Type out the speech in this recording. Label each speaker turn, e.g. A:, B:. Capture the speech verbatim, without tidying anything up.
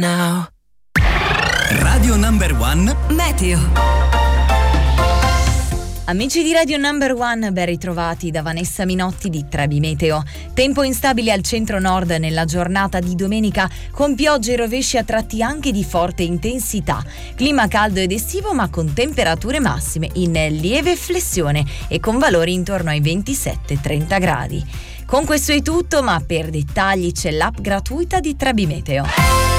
A: Now. Radio Number One Meteo.
B: Amici di Radio Number One, ben ritrovati da Vanessa Minotti di Trebi Meteo. Tempo instabile al centro-nord nella giornata di domenica, con piogge e rovesci a tratti anche di forte intensità. Clima caldo ed estivo, ma con temperature massime in lieve flessione e con valori intorno ai ventisette trenta gradi. Con questo è tutto, ma per dettagli c'è l'app gratuita di Trebi Meteo.